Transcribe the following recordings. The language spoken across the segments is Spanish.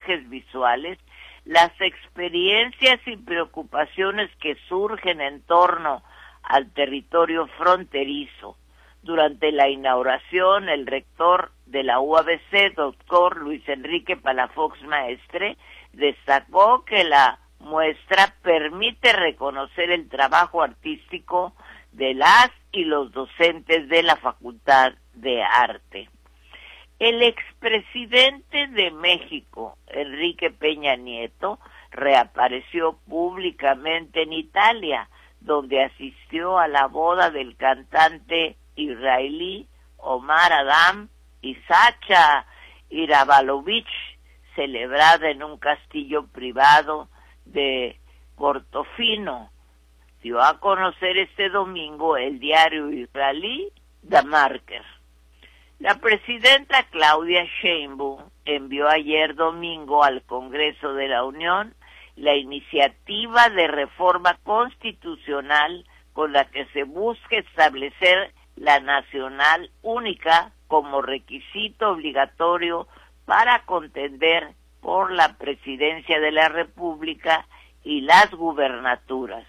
paisajes visuales, las experiencias y preocupaciones que surgen en torno al territorio fronterizo. Durante la inauguración, el rector de la UABC, doctor Luis Enrique Palafox Maestre, destacó que la muestra permite reconocer el trabajo artístico de las y los docentes de la Facultad de Arte. El expresidente de México, Enrique Peña Nieto, reapareció públicamente en Italia, donde asistió a la boda del cantante israelí Omar Adam y Sacha Irabalovich, celebrada en un castillo privado de Portofino. Dio a conocer este domingo el diario israelí The Marker. La presidenta Claudia Sheinbaum envió ayer domingo al Congreso de la Unión la iniciativa de reforma constitucional con la que se busca establecer la nacional única como requisito obligatorio para contender por la presidencia de la República y las gubernaturas.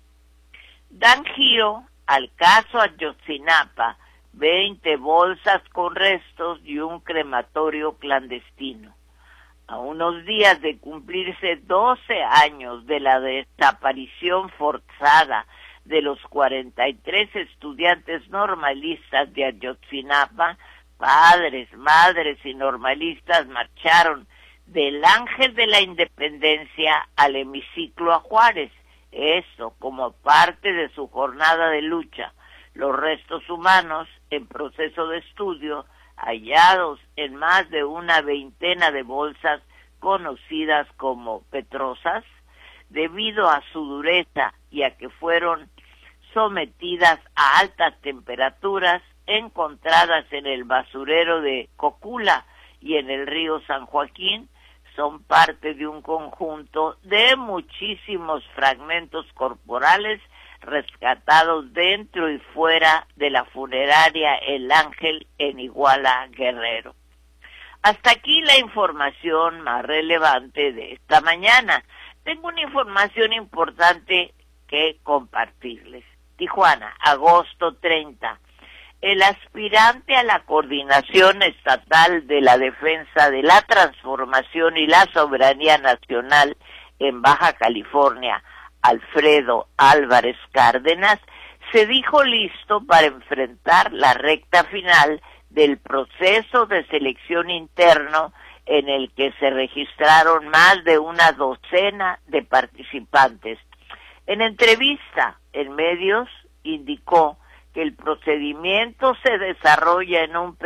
Dan giro al caso Ayotzinapa, 20 bolsas con restos y un crematorio clandestino. A unos días de cumplirse 12 años de la desaparición forzada de los 43 estudiantes normalistas de Ayotzinapa, padres, madres y normalistas marcharon del Ángel de la Independencia al hemiciclo a Juárez, esto como parte de su jornada de lucha. Los restos humanos en proceso de estudio, hallados en más de una veintena de bolsas conocidas como petrosas, debido a su dureza y a que fueron sometidas a altas temperaturas, encontradas en el basurero de Cocula y en el río San Joaquín, son parte de un conjunto de muchísimos fragmentos corporales rescatados dentro y fuera de la funeraria El Ángel en Iguala, Guerrero. Hasta aquí la información más relevante de esta mañana. Tengo una información importante que compartirles. Tijuana, agosto 30. El aspirante a la Coordinación Estatal de la Defensa de la Transformación y la Soberanía Nacional en Baja California, Alfredo Álvarez Cárdenas, se dijo listo para enfrentar la recta final del proceso de selección interno en el que se registraron más de una docena de participantes. En entrevista en medios indicó que el procedimiento se desarrolla en un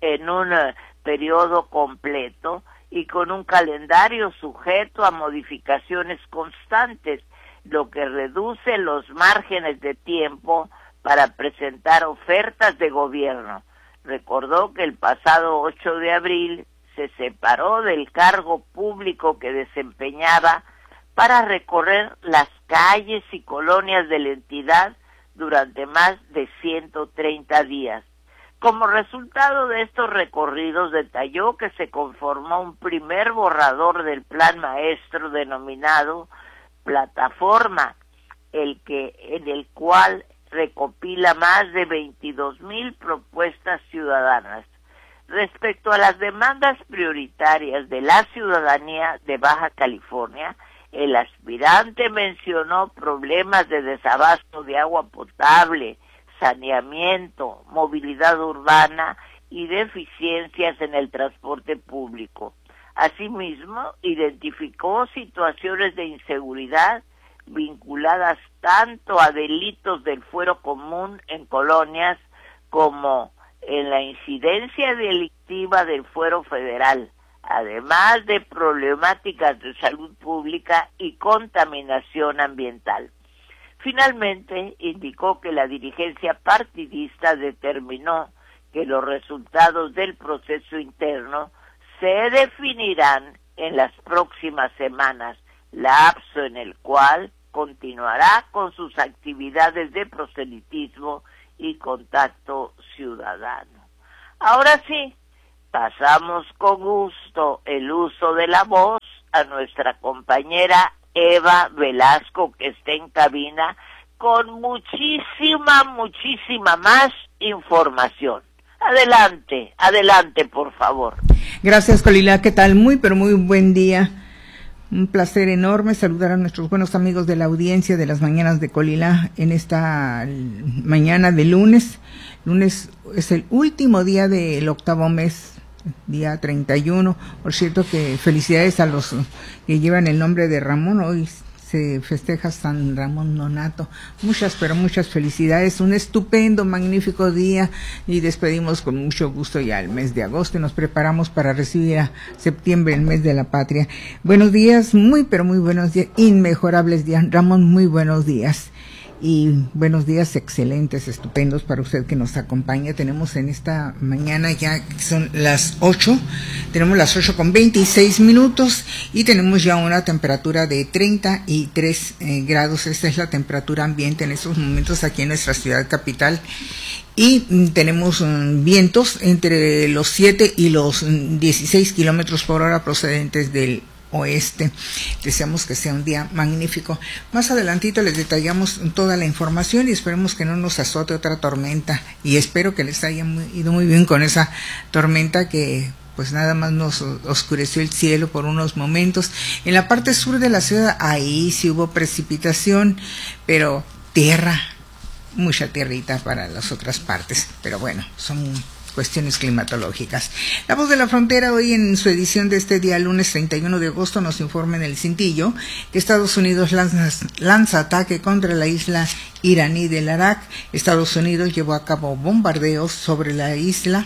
periodo completo y con un calendario sujeto a modificaciones constantes, lo que reduce los márgenes de tiempo para presentar ofertas de gobierno. Recordó que el pasado 8 de abril se separó del cargo público que desempeñaba para recorrer las calles y colonias de la entidad durante más de 130 días. Como resultado de estos recorridos, detalló que se conformó un primer borrador del plan maestro denominado Plataforma, en el cual recopila más de 22,000 propuestas ciudadanas. Respecto a las demandas prioritarias de la ciudadanía de Baja California, el aspirante mencionó problemas de desabasto de agua potable, saneamiento, movilidad urbana y deficiencias en el transporte público. Asimismo, identificó situaciones de inseguridad vinculadas tanto a delitos del fuero común en colonias como en la incidencia delictiva del fuero federal, además de problemáticas de salud pública y contaminación ambiental. Finalmente, indicó que la dirigencia partidista determinó que los resultados del proceso interno se definirán en las próximas semanas, lapso en el cual continuará con sus actividades de proselitismo y contacto ciudadano. Ahora sí, pasamos con gusto el uso de la voz a nuestra compañera Eva Velasco, que está en cabina, con muchísima más información. Adelante, por favor. Gracias, Colila. ¿Qué tal? Muy buen día. Un placer enorme saludar a nuestros buenos amigos de la audiencia de las mañanas de Colila en esta mañana de lunes. Lunes es el último día del octavo mes, día 31. Por cierto que felicidades a los que llevan el nombre de Ramón. Hoy se festeja San Ramón Nonato. Muchas felicidades. Un estupendo, magnífico día y despedimos con mucho gusto ya el mes de agosto y nos preparamos para recibir a septiembre, el mes de la patria. Buenos días, muy buenos días, inmejorables días. Ramón, muy buenos días. Y buenos días excelentes, estupendos para usted que nos acompaña. Tenemos en esta mañana ya son las 8, tenemos las 8:26 y tenemos ya una temperatura de 33 grados. Esta es la temperatura ambiente en estos momentos aquí en nuestra ciudad capital. Y tenemos vientos entre los 7 y los 16 kilómetros por hora procedentes del oeste. Deseamos que sea un día magnífico. Más adelantito les detallamos toda la información y esperemos que no nos azote otra tormenta, y espero que les haya ido muy bien con esa tormenta que pues nada más nos oscureció el cielo por unos momentos. En la parte sur de la ciudad ahí sí hubo precipitación, pero mucha tierrita para las otras partes, pero bueno, son cuestiones climatológicas. La Voz de la Frontera hoy en su edición de este día lunes 31 de agosto nos informa en el cintillo que Estados Unidos lanza ataque contra la isla iraní del Arak. Estados Unidos llevó a cabo bombardeos sobre la isla.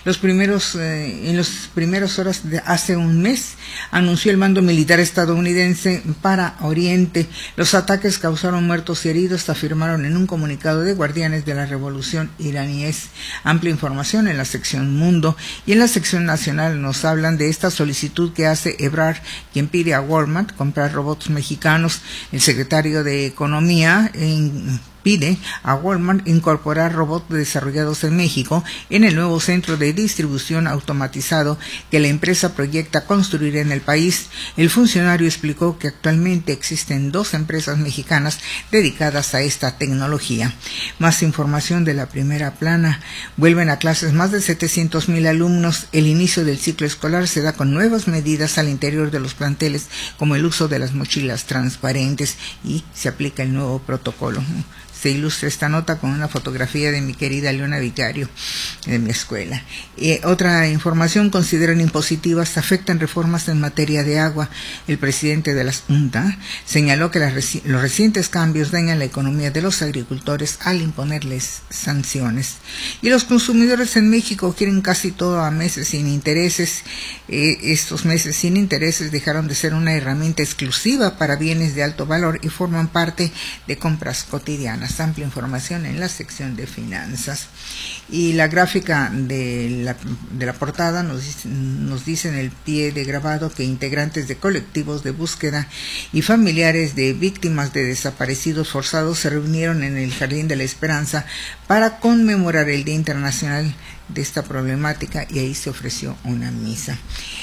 En las primeras horas de hace un mes anunció el mando militar estadounidense para Oriente. Los ataques causaron muertos y heridos, afirmaron en un comunicado de Guardianes de la Revolución iraníes. Amplia información en la sección Mundo, y en la sección Nacional nos hablan de esta solicitud que hace Ebrard, quien pide a Walmart comprar robots mexicanos. El secretario de Economía pide a Walmart incorporar robots desarrollados en México en el nuevo centro de distribución automatizado que la empresa proyecta construir en el país. El funcionario explicó que actualmente existen 2 empresas mexicanas dedicadas a esta tecnología. Más información de la primera plana. Vuelven a clases más de 700,000 alumnos. El inicio del ciclo escolar se da con nuevas medidas al interior de los planteles, como el uso de las mochilas transparentes, y se aplica el nuevo protocolo. Se ilustra esta nota con una fotografía de mi querida Leona Vicario, de mi escuela. Otra información: consideran impositivas, afectan reformas en materia de agua. El presidente de la Junta señaló que los recientes cambios dañan la economía de los agricultores al imponerles sanciones. Y los consumidores en México quieren casi todo a meses sin intereses. Estos meses sin intereses dejaron de ser una herramienta exclusiva para bienes de alto valor y forman parte de compras cotidianas. Amplia información en la sección de finanzas. Y la gráfica de la portada nos dice en el pie de grabado que integrantes de colectivos de búsqueda y familiares de víctimas de desaparecidos forzados se reunieron en el Jardín de la Esperanza para conmemorar el Día Internacional de esta problemática, y ahí se ofreció una misa.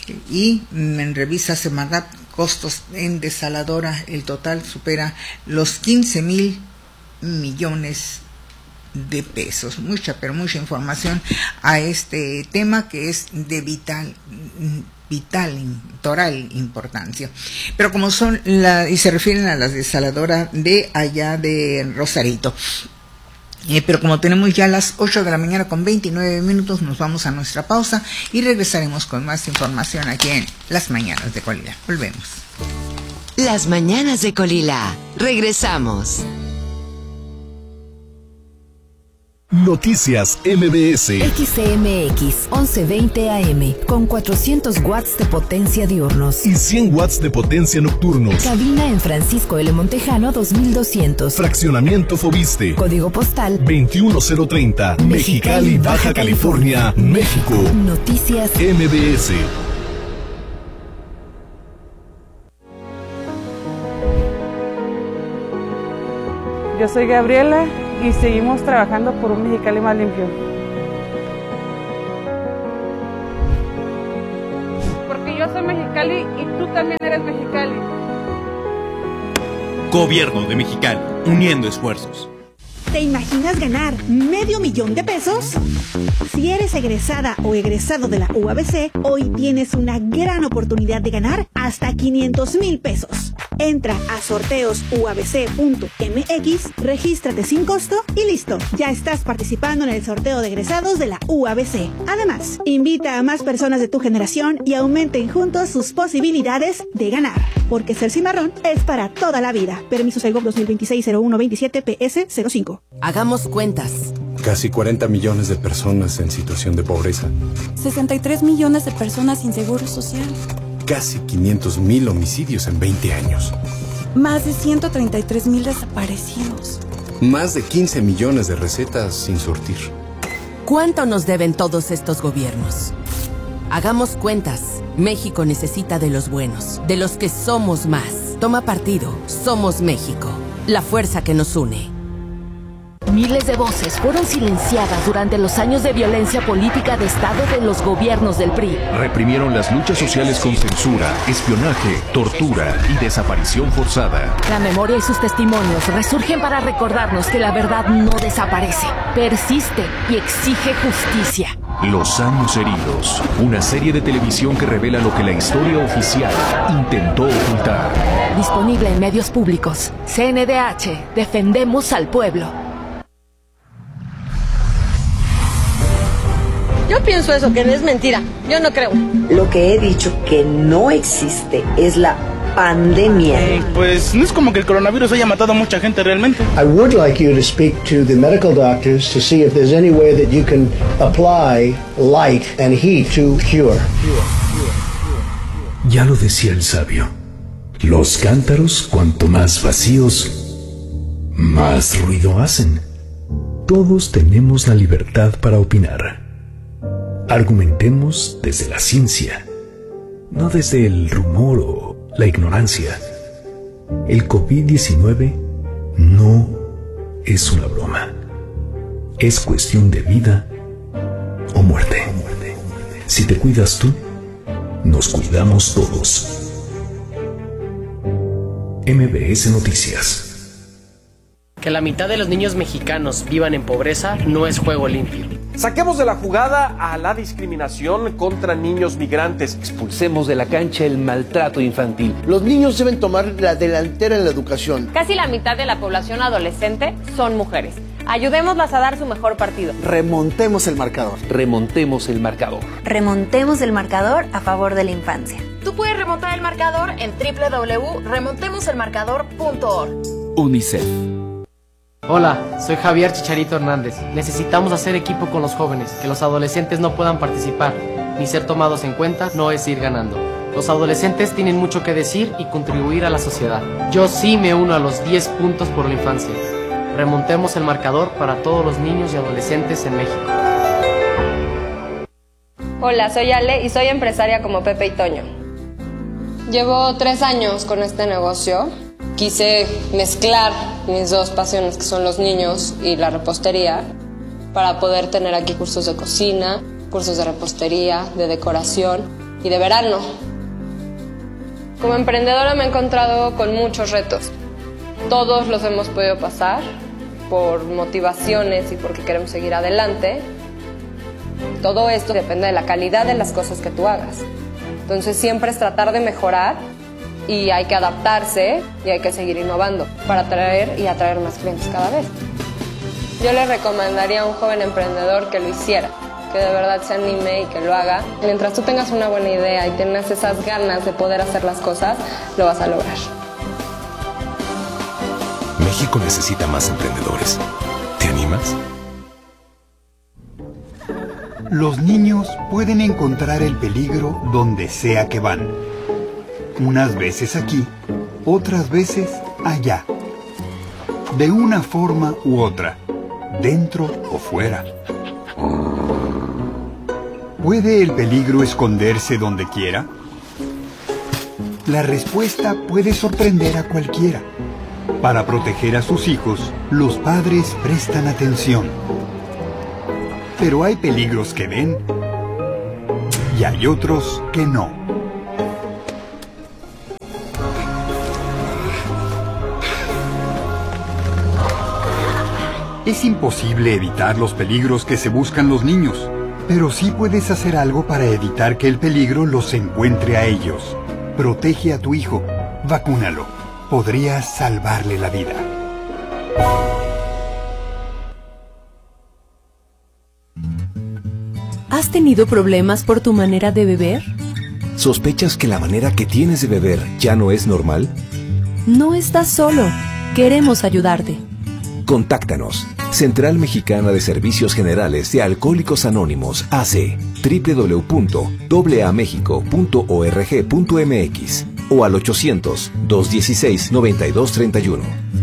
Y en revista Semarnat, costos en desaladora, el total supera los 15,000 millones de pesos. Mucha información a este tema que es de vital importancia. Pero como son y se refieren a las desaladoras de allá de Rosarito. Pero como tenemos ya las 8:29 nos vamos a nuestra pausa y regresaremos con más información aquí en Las Mañanas de Colila. Volvemos. Las Mañanas de Colila. Regresamos. Noticias MBS. XCMX 1120 AM con 400 watts de potencia diurnos y 100 watts de potencia nocturnos. Cabina en Francisco L. Montejano 2200. Fraccionamiento Fobiste. Código postal 21030. Mexicali, Baja California, México. Noticias MBS. Yo soy Gabriela y seguimos trabajando por un Mexicali más limpio. Porque yo soy Mexicali y tú también. también eres Mexicali. Gobierno de Mexicali, uniendo esfuerzos. ¿Te imaginas ganar $500,000 de pesos? Si eres egresada o egresado de la UABC, hoy tienes una gran oportunidad de ganar hasta $500,000 pesos. Entra a sorteosuabc.mx, regístrate sin costo y listo, ya estás participando en el sorteo de egresados de la UABC. Además, invita a más personas de tu generación y aumenten juntos sus posibilidades de ganar. Porque ser cimarrón es para toda la vida. Permiso Segov 2026-0127 PS05. Hagamos cuentas. Casi 40 millones de personas en situación de pobreza. 63 millones de personas sin seguro social. Casi 500,000 homicidios en 20 años. Más de 133,000 desaparecidos. Más de 15 millones de recetas sin surtir. ¿Cuánto nos deben todos estos gobiernos? Hagamos cuentas. México necesita de los buenos, de los que somos más. Toma partido. Somos México. La fuerza que nos une. Miles de voces fueron silenciadas durante los años de violencia política de Estado de los gobiernos del PRI. Reprimieron las luchas sociales con censura, espionaje, tortura y desaparición forzada. La memoria y sus testimonios resurgen para recordarnos que la verdad no desaparece, persiste y exige justicia. Los años heridos, una serie de televisión que revela lo que la historia oficial intentó ocultar. Disponible en medios públicos. CNDH, defendemos al pueblo. Yo pienso eso, que es mentira. Yo no creo. Lo que he dicho que no existe es la pandemia. Pues no es como que el coronavirus haya matado a mucha gente realmente. I would like you to speak to the medical doctors to see if there's any way that you can apply light and heat to cure. Ya lo decía el sabio. Los cántaros, cuanto más vacíos, más ruido hacen. Todos tenemos la libertad para opinar. Argumentemos desde la ciencia, no desde el rumor o la ignorancia. El COVID-19 no es una broma. Es cuestión de vida o muerte. Si te cuidas tú, nos cuidamos todos. MBS Noticias. Que la mitad de los niños mexicanos vivan en pobreza no es juego limpio. Saquemos de la jugada a la discriminación contra niños migrantes. Expulsemos de la cancha el maltrato infantil. Los niños deben tomar la delantera en la educación. Casi la mitad de la población adolescente son mujeres. Ayudémoslas a dar su mejor partido. Remontemos el marcador. Remontemos el marcador. Remontemos el marcador a favor de la infancia. Tú puedes remontar el marcador en www.remontemoselmarcador.org. UNICEF. Hola, soy Javier Chicharito Hernández. Necesitamos hacer equipo con los jóvenes, que los adolescentes no puedan participar, ni ser tomados en cuenta no es ir ganando. Los adolescentes tienen mucho que decir y contribuir a la sociedad. Yo sí me uno a los 10 puntos por la infancia. Remontemos el marcador para todos los niños y adolescentes en México. Hola, soy Ale y soy empresaria como Pepe y Toño. Llevo 3 años con este negocio. Quise mezclar mis dos pasiones, que son los niños y la repostería, para poder tener aquí cursos de cocina, cursos de repostería, de decoración y de verano. Como emprendedora me he encontrado con muchos retos. Todos los hemos podido pasar por motivaciones y porque queremos seguir adelante. Todo esto depende de la calidad de las cosas que tú hagas. Entonces siempre es tratar de mejorar. Y hay que adaptarse y hay que seguir innovando para atraer y atraer más clientes cada vez. Yo le recomendaría a un joven emprendedor que lo hiciera, que de verdad se anime y que lo haga. Mientras tú tengas una buena idea y tengas esas ganas de poder hacer las cosas, lo vas a lograr. México necesita más emprendedores. ¿Te animas? Los niños pueden encontrar el peligro donde sea que van. Unas veces aquí, otras veces allá. De una forma u otra, dentro o fuera. ¿Puede el peligro esconderse donde quiera? La respuesta puede sorprender a cualquiera. Para proteger a sus hijos, los padres prestan atención. Pero hay peligros que ven y hay otros que no. Es imposible evitar los peligros que se buscan los niños, pero sí puedes hacer algo para evitar que el peligro los encuentre a ellos. Protege a tu hijo. Vacúnalo. Podrías salvarle la vida. ¿Has tenido problemas por tu manera de beber? ¿Sospechas que la manera que tienes de beber ya no es normal? No estás solo. Queremos ayudarte. Contáctanos. Central Mexicana de Servicios Generales de Alcohólicos Anónimos AC. www.aamexico.org.mx o al 800-216-9231.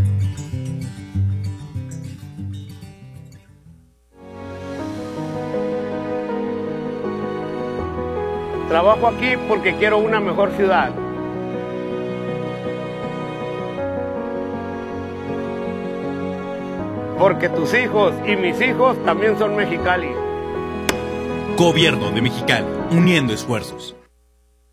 Trabajo aquí porque quiero una mejor ciudad. Porque tus hijos y mis hijos también son Mexicali. Gobierno de Mexicali, uniendo esfuerzos.